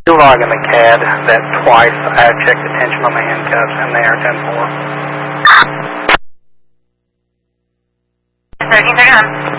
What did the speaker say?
You log in the CAD that twice I checked the tension on the handcuffs and they are 10-4. 1331.